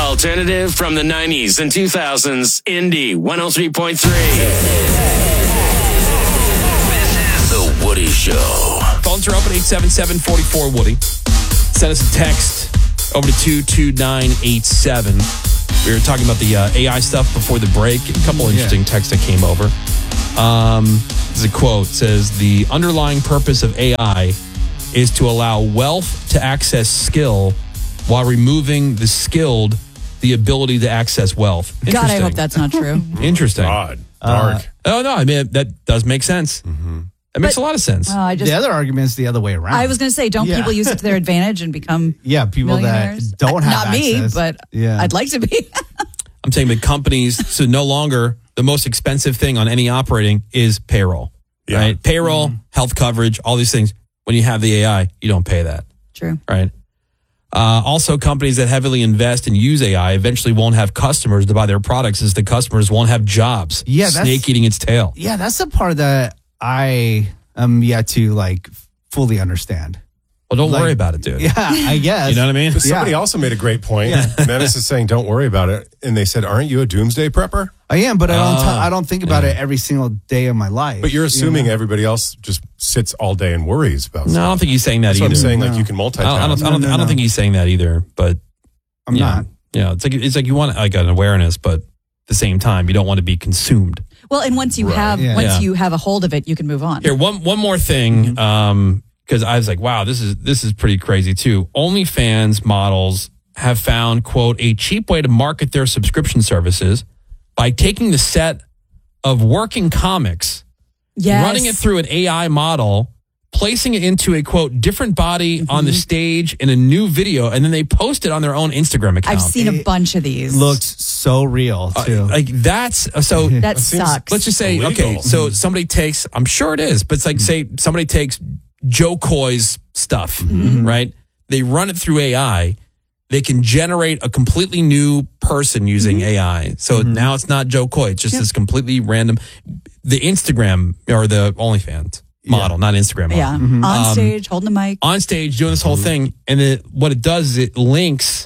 Alternative from the 90s and 2000s. Indie 103.3. This is The Woody Show. Phones are open 877-44-WOODY. Send us a text over to 22987. We were talking about the AI stuff before the break. A couple interesting texts that came over. There's a quote. It says, the underlying purpose of AI is to allow wealth to access skill while removing the skilled the ability to access wealth. God, I hope that's not true. Interesting. God, dark. Oh, no, I mean, that does make sense. Mm-hmm. That makes a lot of sense. Well, the other argument is the other way around. I was going to say, don't people use it to their advantage and become people that don't have Not access. me, but I'd like to be. I'm saying that companies, so no longer the most expensive thing on any operating is payroll, right? Payroll, health coverage, all these things. When you have the AI, you don't pay that. True. Right. Also, companies that heavily invest and use AI eventually won't have customers to buy their products as the customers won't have jobs. Yeah, snake eating its tail. Yeah, that's the part that I am yet to fully understand. Well, don't worry about it, dude. Yeah, I guess. You know what I mean? But somebody also made a great point. Menace is saying, don't worry about it. And they said, aren't you a doomsday prepper? I am, but I don't think about it every single day of my life. But you're assuming everybody else just sits all day and worries about stuff. No, I don't think he's saying that That's either. what I'm saying, you can multitask. I don't think he's saying that either, but I'm not. Yeah, it's like you want an awareness, but at the same time, you don't want to be consumed. Well, and once you have you have a hold of it, you can move on. Here, one more thing, because I was like, wow, this is pretty crazy too. OnlyFans models have found, quote, a cheap way to market their subscription services by taking the set of working comics, running it through an AI model, placing it into a, quote, different body on the stage in a new video, and then they post it on their own Instagram account. I've seen a bunch of these. Looks so real, too. That sucks. Let's just say, illegal. okay, so somebody takes, I'm sure it is, but it's like, say somebody takes Joe Coy's stuff, right? They run it through AI. They can generate a completely new person using AI. So now it's not Joe Coy. It's just this completely random, the Instagram or the OnlyFans model, not Instagram model. Yeah, on stage, holding the mic. On stage, doing this whole thing. And what it does is it links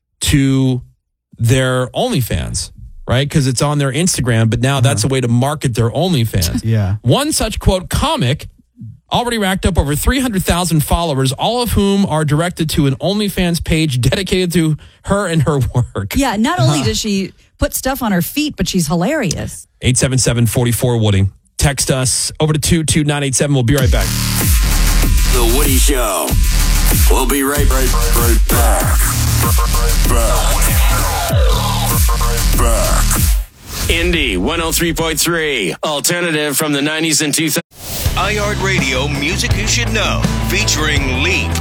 to their OnlyFans, right? Because it's on their Instagram, but now that's a way to market their OnlyFans. Yeah. One such, quote, comic already racked up over 300,000 followers, all of whom are directed to an OnlyFans page dedicated to her and her work. Yeah, not only does she put stuff on her feet, but she's hilarious. 877-44-WOODY. Text us over to 22987. We'll be right back. The Woody Show. We'll be right back. Indie 103.3. Alternative from the 90s and 2000s. iHeartRadio Music You Should Know. Featuring Leap.